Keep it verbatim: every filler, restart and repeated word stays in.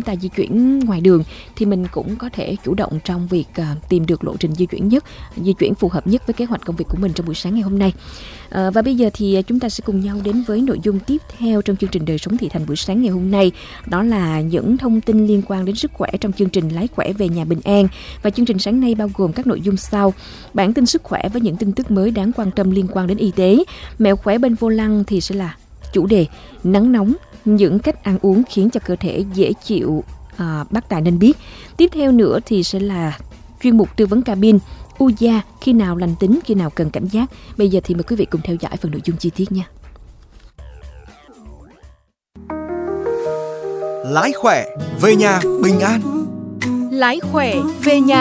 ta di chuyển ngoài đường thì mình cũng có thể chủ động trong việc uh, tìm được lộ trình di chuyển nhất, di chuyển phù hợp nhất với kế hoạch công việc của mình trong buổi sáng ngày hôm nay. Uh, và bây giờ thì chúng ta sẽ cùng nhau đến với nội dung tiếp theo trong chương trình Đời sống thị thành buổi sáng ngày hôm nay. Đó là những thông tin liên quan đến sức khỏe trong chương trình Lái khỏe về nhà bình an. Và chương trình sáng nay bao gồm các nội dung sau: bản tin sức khỏe với những tin tức mới đáng quan tâm liên quan đến y tế, mẹo khỏe bên vô lăng thì sẽ là chủ đề nắng nóng, những cách ăn uống khiến cho cơ thể dễ chịu, à, bác Tài nên biết. Tiếp theo nữa thì sẽ là chuyên mục tư vấn cabin, u da khi nào lành tính, khi nào cần cảnh giác. Bây giờ thì mời quý vị cùng theo dõi phần nội dung chi tiết nha. Lái khỏe về nhà bình an. Lái khỏe về nhà